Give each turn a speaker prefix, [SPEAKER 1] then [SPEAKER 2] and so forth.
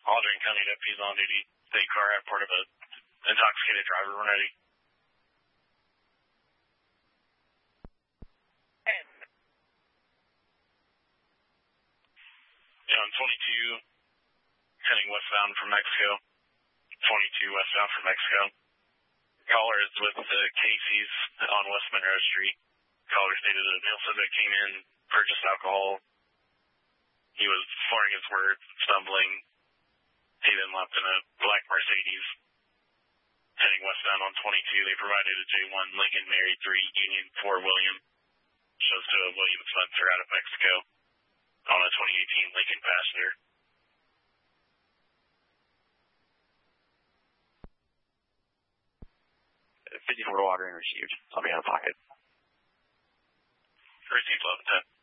[SPEAKER 1] Aldrin County deputies on duty. State car had part of an intoxicated driver run ready. On 22, heading westbound from Mexico. 22 westbound from Mexico. Caller is with the Casey's on West Monroe Street. Caller stated that a male subject came in, purchased alcohol. He was slurring his words, stumbling. He then left in a black Mercedes. Heading westbound on 22, they provided a J1 Lincoln Mary 3 Union 4 William. Shows to a William Spencer out of Mexico on a 2018 Lincoln Passenger. $54 ordering received. I'll be out of pocket. Received 1110.